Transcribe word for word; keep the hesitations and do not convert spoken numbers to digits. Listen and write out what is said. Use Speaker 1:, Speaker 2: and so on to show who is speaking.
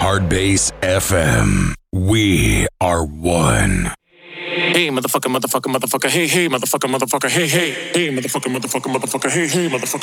Speaker 1: Hard Bass F M. We are one.
Speaker 2: Hey, motherfucker, motherfucker, motherfucker, hey, hey, motherfucker, motherfucker, hey, hey, hey, motherfucker, motherfucker, motherfucker, hey, hey, motherfucker.